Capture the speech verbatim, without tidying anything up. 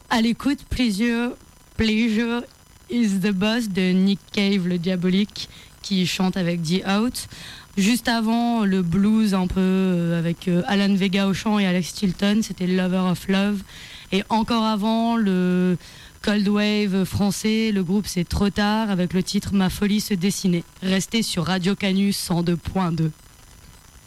À l'écoute, Pleasure, Pleasure is the Boss de Nick Cave, le diabolique, qui chante avec The Out. Juste avant, le blues un peu euh, avec euh, Alan Vega au chant et Alex Chilton, c'était Lover of Love. Et encore avant, le Cold Wave français, le groupe c'est Trop Tard avec le titre Ma folie se dessinait. Restez sur Radio Canus cent deux point deux.